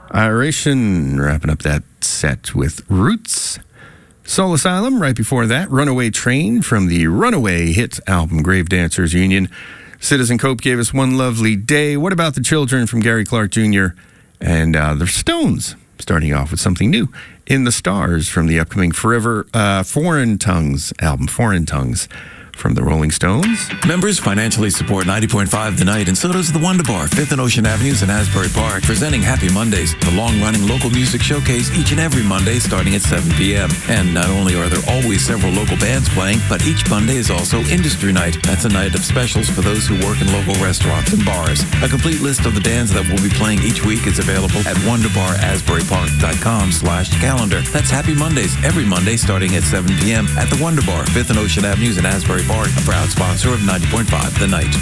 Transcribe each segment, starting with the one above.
Iration, wrapping up that set with Roots. Soul Asylum, right before that, Runaway Train from the Runaway hit album Grave Dancers Union. Citizen Cope gave us One Lovely Day. What About the Children from Gary Clark Jr. And the Stones, starting off with something new. In the Stars from the upcoming Foreign Tongues album, Foreign Tongues. From the Rolling Stones. Members financially support 90.5 The Night, and so does the Wonder Bar, 5th and Ocean Avenues in Asbury Park, presenting Happy Mondays, the long-running local music showcase each and every Monday starting at 7 p.m. And not only are there always several local bands playing, but each Monday is also Industry Night. That's a night of specials for those who work in local restaurants and bars. A complete list of the bands that will be playing each week is available at wonderbarasburypark.com/calendar. That's Happy Mondays, every Monday starting at 7 p.m. at the Wonder Bar, 5th and Ocean Avenues in Asbury Park, a proud sponsor of 90.5 The Night.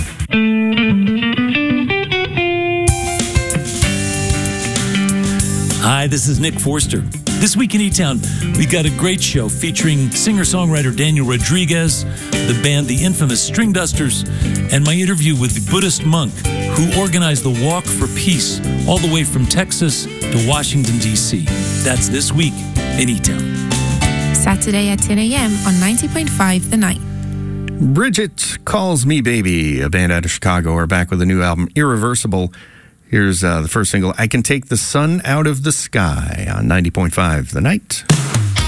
Hi, this is Nick Forster. This week in E-Town, we got a great show featuring singer-songwriter Daniel Rodriguez, the band The Infamous String Dusters, and my interview with the Buddhist monk who organized the Walk for Peace all the way from Texas to Washington, D.C. That's this week in E-Town. Saturday at 10 a.m. on 90.5 The Night. Bridget Calls Me Baby, a band out of Chicago, are back with a new album, Irreversible. Here's the first single, I Can Take the Sun Out of the Sky, on 90.5 The Night.